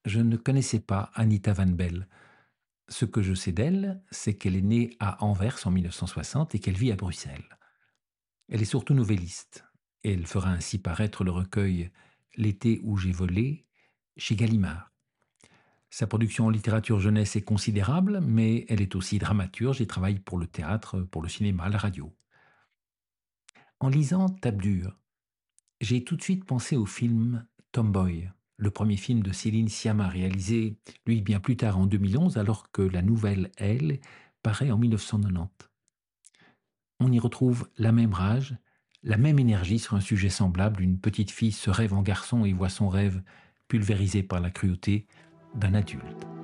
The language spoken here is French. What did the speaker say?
Je ne connaissais pas Anita Van Bell. Ce que je sais d'elle, c'est qu'elle est née à Anvers en 1960 et qu'elle vit à Bruxelles. Elle est surtout novelliste et elle fera ainsi paraître le recueil L'été où j'ai volé chez Gallimard. Sa production en littérature jeunesse est considérable, mais elle est aussi dramaturge et travaille pour le théâtre, pour le cinéma, la radio. En lisant Table dure, j'ai tout de suite pensé au film Tomboy, le premier film de Céline Sciamma, réalisé, lui, bien plus tard en 2011, alors que la nouvelle Elle paraît en 1990. On y retrouve la même rage, la même énergie sur un sujet semblable. Une petite fille se rêve en garçon et voit son rêve pulvérisé par la cruauté d'un adulte.